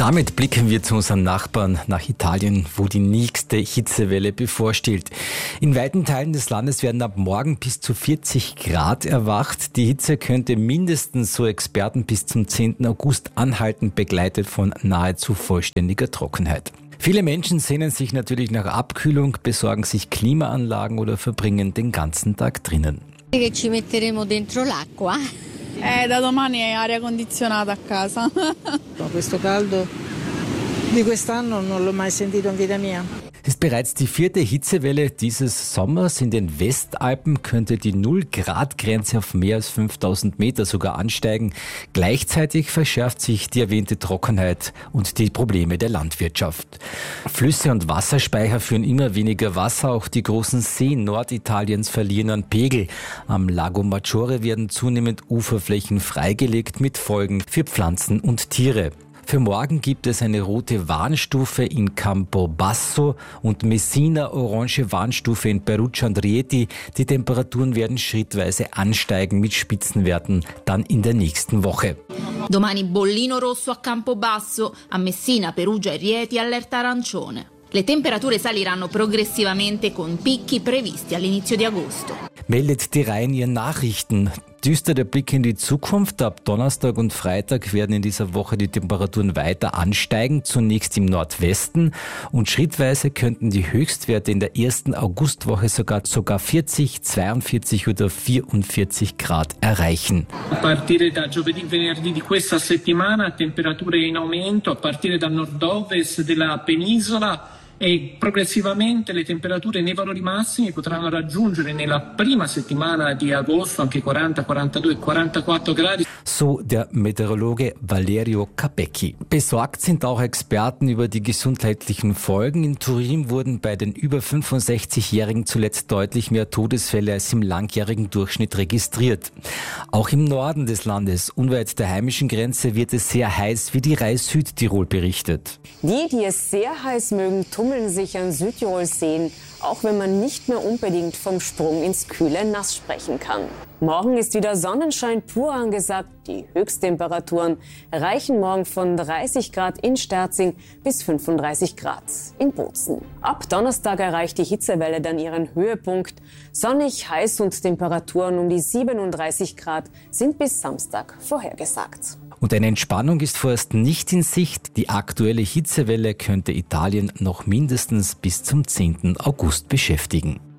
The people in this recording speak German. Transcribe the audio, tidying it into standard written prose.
Damit blicken wir zu unseren Nachbarn nach Italien, wo die nächste Hitzewelle bevorsteht. In weiten Teilen des Landes werden ab morgen bis zu 40 Grad erwacht. Die Hitze könnte mindestens, so Experten, bis zum 10. August anhalten, begleitet von nahezu vollständiger Trockenheit. Viele Menschen sehnen sich natürlich nach Abkühlung, besorgen sich Klimaanlagen oder verbringen den ganzen Tag drinnen. Ci metteremo dentro l'acqua. Da domani è aria condizionata a casa. Questo caldo di quest'anno non l'ho mai sentito in vita mia. Es ist bereits die 4. Hitzewelle dieses Sommers. In den Westalpen könnte die 0-Grad-Grenze auf mehr als 5000 Meter sogar ansteigen. Gleichzeitig verschärft sich die erwähnte Trockenheit und die Probleme der Landwirtschaft. Flüsse und Wasserspeicher führen immer weniger Wasser. Auch die großen Seen Norditaliens verlieren an Pegel. Am Lago Maggiore werden zunehmend Uferflächen freigelegt mit Folgen für Pflanzen und Tiere. Für morgen gibt es eine rote Warnstufe in Campobasso und Messina, orange Warnstufe in Perugia und Rieti. Die Temperaturen werden schrittweise ansteigen mit Spitzenwerten dann in der nächsten Woche. Domani bollino rosso a Campobasso, a Messina, Perugia e Rieti allerta arancione. Le temperature saliranno progressivamente con picchi previsti all'inizio di agosto. Meldet die Reihe in ihren Nachrichten. Düster der Blick in die Zukunft. Ab Donnerstag und Freitag werden in dieser Woche die Temperaturen weiter ansteigen, zunächst im Nordwesten. Und schrittweise könnten die Höchstwerte in der ersten Augustwoche sogar 40, 42 oder 44 Grad erreichen. A partire da giovedì, venerdì di questa settimana, temperature in aumento a partire dal nord-ovest della penisola. E progressivamente le temperature nei valori massimi potranno raggiungere nella prima settimana di agosto anche 40, 42, 44 Gradi. So der Meteorologe Valerio Capecchi. Besorgt sind auch Experten über die gesundheitlichen Folgen. In Turin wurden bei den über 65-Jährigen zuletzt deutlich mehr Todesfälle als im langjährigen Durchschnitt registriert. Auch im Norden des Landes, unweit der heimischen Grenze, wird es sehr heiß, wie die Rai Südtirol berichtet. Die es sehr heiß mögen, tummeln sich an Südtirols Seen, auch wenn man nicht mehr unbedingt vom Sprung ins kühle Nass sprechen kann. Morgen ist wieder Sonnenschein pur angesagt. Die Höchsttemperaturen reichen morgen von 30 Grad in Sterzing bis 35 Grad in Bozen. Ab Donnerstag erreicht die Hitzewelle dann ihren Höhepunkt. Sonnig, heiß und Temperaturen um die 37 Grad sind bis Samstag vorhergesagt. Und eine Entspannung ist vorerst nicht in Sicht. Die aktuelle Hitzewelle könnte Italien noch mindestens bis zum 10. August beschäftigen.